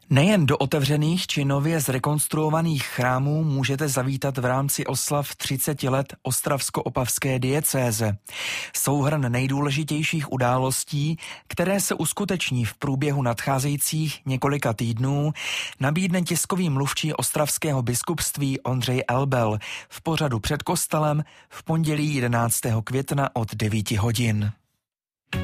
Nejen do otevřených či nově zrekonstruovaných chrámů můžete zavítat v rámci oslav 30 let ostravsko-opavské diecéze. Souhrn nejdůležitějších událostí, které se uskuteční v průběhu nadcházejících několika týdnů, nabídne tiskový mluvčí ostravského biskupství Ondřej Elbel v pořadu Před kostelem v pondělí 11. května od 9 hodin.